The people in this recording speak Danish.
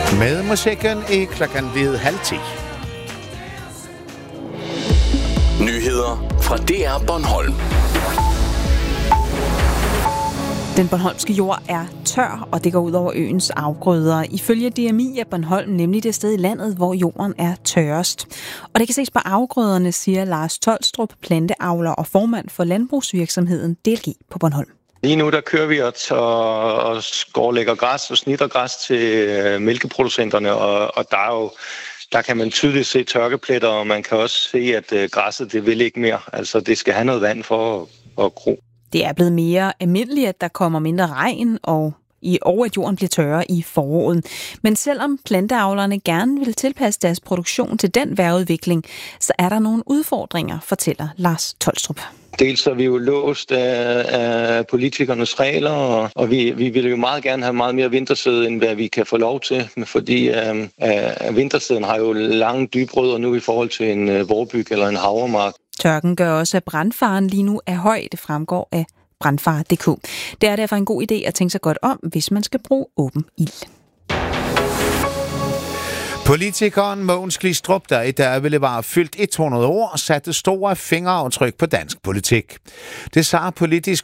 Med musikken i 9:30. Nyheder fra DR Bornholm. Den bornholmske jord er tør, og det går ud over øens afgrøder. Ifølge DMI er Bornholm nemlig det sted i landet, hvor jorden er tørrest. Og det kan ses på afgrøderne, siger Lars Tolstrup, planteavler og formand for landbrugsvirksomheden DLG på Bornholm. Lige nu der kører vi og skårlægger græs og snitter græs til mælkeproducenterne, og der kan man tydeligt se tørkepletter, og man kan også se, at græsset det vil ikke mere. Altså det skal have noget vand for at gro. Det er blevet mere almindeligt, at der kommer mindre regn og at jorden bliver tørre i foråret. Men selvom planteavlerne gerne vil tilpasse deres produktion til den vejrudvikling, så er der nogle udfordringer, fortæller Lars Tolstrup. Dels er vi jo låst af politikernes regler, og vi vil jo meget gerne have meget mere vintersæde, end hvad vi kan få lov til, fordi vintersæden har jo lange dybrødder nu i forhold til en vorbyg eller en havremark. Tørken gør også, at brandfaren lige nu er høj. Det fremgår af brandfare.dk. Det er derfor en god idé at tænke sig godt om, hvis man skal bruge åben ild. Politikeren Mogens Glistrup, der i dag ville være fyldt 100 år, satte store fingeraftryk på dansk politik. Det sagde politisk